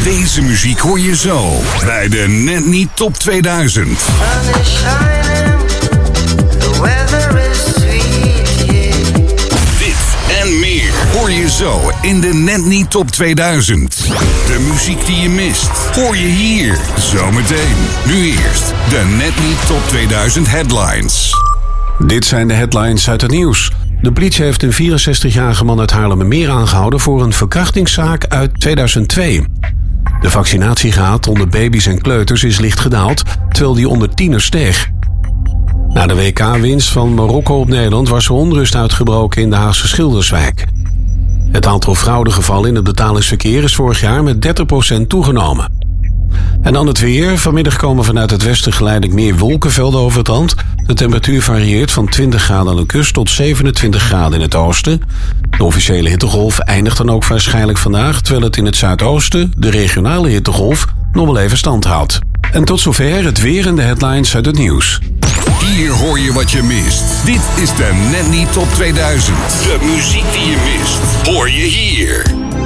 Deze muziek hoor je zo bij de Net Niet Top 2000. Dit en meer hoor je zo in de Net Niet Top 2000. De muziek die je mist hoor je hier zometeen. Nu eerst de Net Niet Top 2000 headlines. Dit zijn de headlines uit het nieuws. De politie heeft een 64-jarige man uit Haarlemmermeer aangehouden voor een verkrachtingszaak uit 2002. De vaccinatiegraad onder baby's en kleuters is licht gedaald, terwijl die onder tieners steeg. Na de WK-winst van Marokko op Nederland was er onrust uitgebroken in de Haagse Schilderswijk. Het aantal fraudegevallen in het betalingsverkeer is vorig jaar met 30% toegenomen. En dan het weer. Vanmiddag komen vanuit het westen geleidelijk meer wolkenvelden over het land. De temperatuur varieert van 20 graden aan de kust tot 27 graden in het oosten. De officiële hittegolf eindigt dan ook waarschijnlijk vandaag, terwijl het in het zuidoosten de regionale hittegolf nog wel even stand houdt. En tot zover het weer en de headlines uit het nieuws. Hier hoor je wat je mist. Dit is de Net Niet Top 2000. De muziek die je mist hoor je hier.